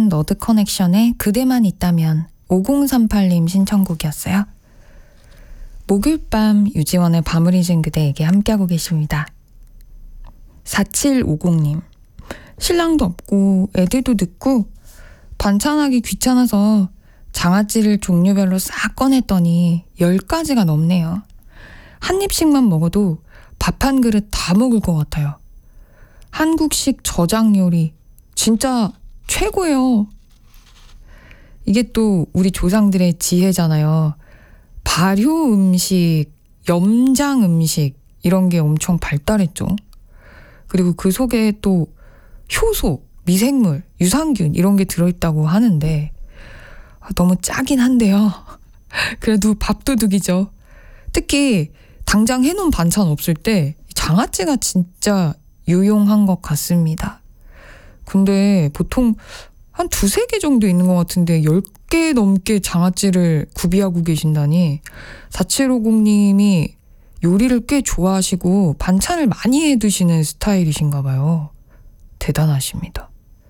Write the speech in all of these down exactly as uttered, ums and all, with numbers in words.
끝은 너드 커넥션의 그대만 있다면 오공삼팔 님 신청곡이었어요. 목요일 밤 유지원의 밤을 잊은 그대에게 함께하고 계십니다. 사칠오공 님 신랑도 없고 애들도 늦고 반찬하기 귀찮아서 장아찌를 종류별로 싹 꺼냈더니 열 가지가 넘네요. 한 입씩만 먹어도 밥 한 그릇 다 먹을 것 같아요. 한국식 저장 요리 진짜 최고예요. 이게 또 우리 조상들의 지혜잖아요. 발효 음식, 염장 음식 이런 게 엄청 발달했죠. 그리고 그 속에 또 효소, 미생물, 유산균 이런 게 들어있다고 하는데 너무 짜긴 한데요. 그래도 밥도둑이죠. 특히 당장 해놓은 반찬 없을 때 장아찌가 진짜 유용한 것 같습니다. 근데 보통 한 두세 개 정도 있는 것 같은데 열 개 넘게 장아찌를 구비하고 계신다니 사칠오공 님이 요리를 꽤 좋아하시고 반찬을 많이 해 드시는 스타일이신가 봐요. 대단하십니다.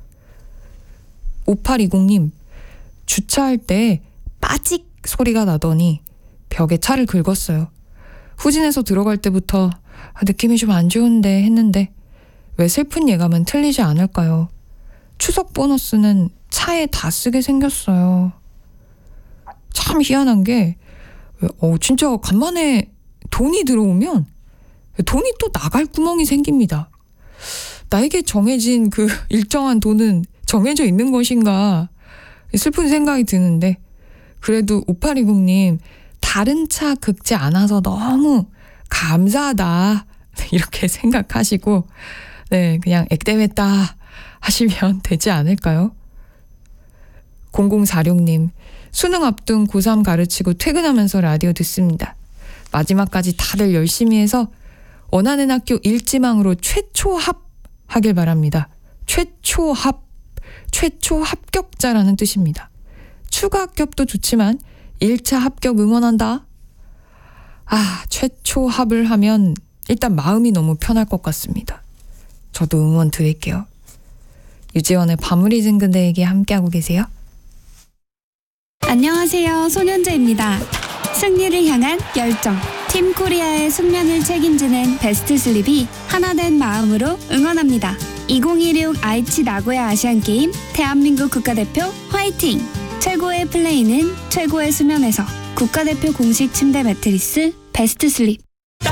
오팔이공 님 주차할 때 빠직 소리가 나더니 벽에 차를 긁었어요. 후진해서 들어갈 때부터 아, 느낌이 좀 안 좋은데 했는데 왜 슬픈 예감은 틀리지 않을까요? 추석 보너스는 차에 다 쓰게 생겼어요. 참 희한한 게 어, 진짜 간만에 돈이 들어오면 돈이 또 나갈 구멍이 생깁니다. 나에게 정해진 그 일정한 돈은 정해져 있는 것인가 슬픈 생각이 드는데 그래도 오팔이공 님 다른 차 긁지 않아서 너무 감사하다 이렇게 생각하시고 네 그냥 액땜했다 하시면 되지 않을까요? 공공사육 님 수능 앞둔 고삼 가르치고 퇴근하면서 라디오 듣습니다. 마지막까지 다들 열심히 해서 원하는 학교 일지망으로 최초 합하길 바랍니다. 최초 합, 최초 합격자라는 뜻입니다. 추가 합격도 좋지만 일 차 합격 응원한다. 아, 최초 합을 하면 일단 마음이 너무 편할 것 같습니다. 저도 응원 드릴게요. 유지원의 밤을 잊은 그대에게 함께하고 계세요. 안녕하세요. 손현재입니다. 승리를 향한 열정. 팀 코리아의 숙면을 책임지는 베스트 슬립이 하나된 마음으로 응원합니다. 이천이십육 아이치 나고야 아시안게임 대한민국 국가대표 화이팅! 최고의 플레이는 최고의 수면에서 국가대표 공식 침대 매트리스 베스트 슬립.